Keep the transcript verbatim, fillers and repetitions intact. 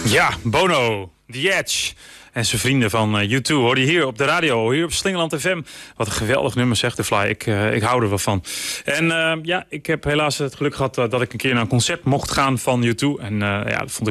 Ja, Bono, The Edge en zijn vrienden van uh, U twee hoor je hier op de radio, hier op Slingerland F M. Wat een geweldig nummer zegt de Fly, ik, uh, ik hou er wel van. En uh, ja, ik heb helaas het geluk gehad uh, dat ik een keer naar een concert mocht gaan van U twee. En uh, ja, dat vond ik